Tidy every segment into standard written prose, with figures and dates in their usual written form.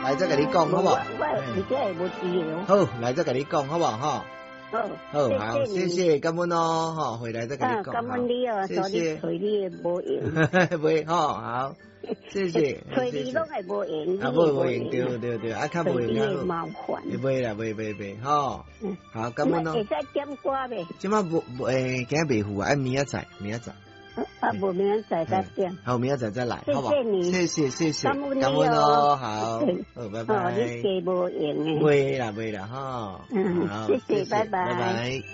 来再跟你讲，好不好？ 我而且也无资料。 好，来再跟你讲，好不好？哈。好，谢谢，感恩哦，哈，回来再跟你讲。 感恩你哦， 谢谢。 找你也无用。 袂吼，好，谢谢。 找你拢系无用。 啊，无用，对，啊，较无用啊。 麻烦。 袂啦，袂，吼。好，感恩哦。 会使点歌未？ 即马无今日袂赴啊，明仔载。 啊，无明仔载再点。 好，明仔载再来，好不好？谢谢， 感恩哦，好，拜拜。 你加无用诶。 袂啦，哈。 好，谢谢，拜拜。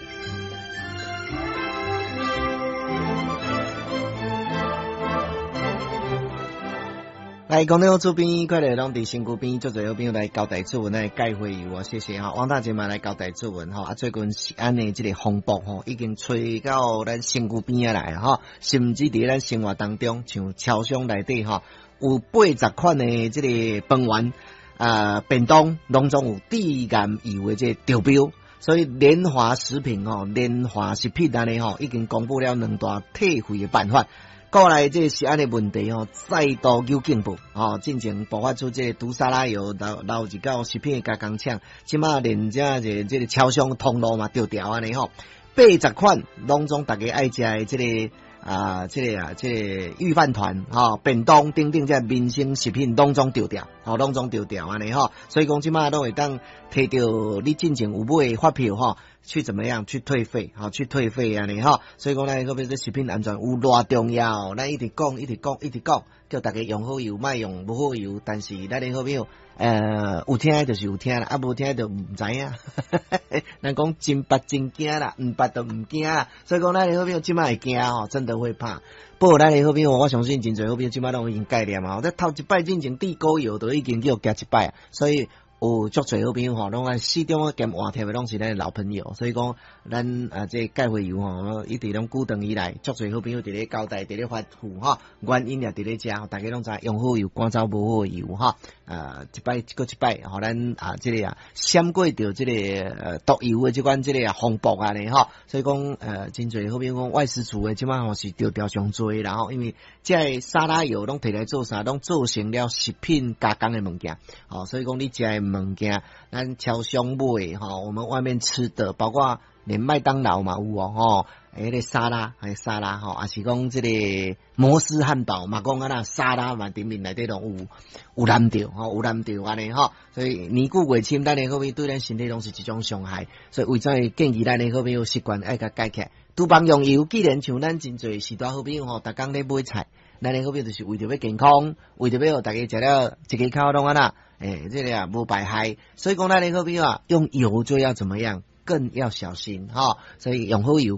来，讲到主编，快来拢伫身躯边，做侪好朋友来交代主文来介会有啊，谢谢哈。王大姐嘛来交代主文哈，最近是安尼，这个风暴吼已经吹到咱身躯边啊来哈，甚至伫咱生活当中，像超商内底哈，有80款的这个饭圆便当拢总有低含油的这个招标，所以联华食品安尼吼，已经公布了2大退费的办法。过来这是安尼问题吼，再度有进步吼，进前爆发出这个毒沙拉油流入到食品的加工厂，即马连这个超商通路嘛丢掉安尼吼，80款拢总大家爱食的这个预饭团便当等等这民生食品拢总丢掉，拢总丢掉安尼吼，所以讲即马拢会当摕到你进前有买发票吼。去怎么样去退费去退费安尼吼，所以讲咱个别说食品安全有偌重要，咱一直讲，叫大家用好油，莫用无好油。但是咱个好朋友有听就是有听啦，啊无听就唔知影。咱讲真捌真惊啦，唔捌就唔惊啦。所以讲咱个好朋友即摆会惊吼，真的会怕。不过咱个好朋友，我相信真侪好朋友即摆拢已经概念啊。在头一摆进前地沟油都已经叫加一摆啊，所以。有足侪好朋友吼，拢按四中兼换贴的拢是咱老朋友，所以讲咱这钙会油吼，一直拢久长以来，足侪好朋友伫咧交代，伫咧发付哈，原因也伫咧遮，大家拢知用好油赶走无好油哈，一摆搁一摆，互咱这个闪过着这个毒油的这款这个风暴安尼哈，所以讲真侪好朋友讲外食族的即摆吼是丢掉上多，然后因为这沙拉油拢摕来做啥，拢做成了食品加工的物件，所以讲你食的物件，咱超商买我们外面吃的，包括连麦当劳嘛有迄个沙拉也是讲这个摩斯汉堡嘛，讲那沙拉嘛，顶面内底拢有蓝调有蓝调安尼所以年久月深，咱的好朋友对咱身体拢是一种伤害，所以为怎会建议咱的好朋友习惯爱甲改起来，厨房用油，既然像咱真侪时代好朋友逐工咧买菜，咱的好朋友就是为着要健康，为着要互大家食了一个口拢这个无败害，所以讲咱的好朋友用油就要怎么样，更要小心所以用好油。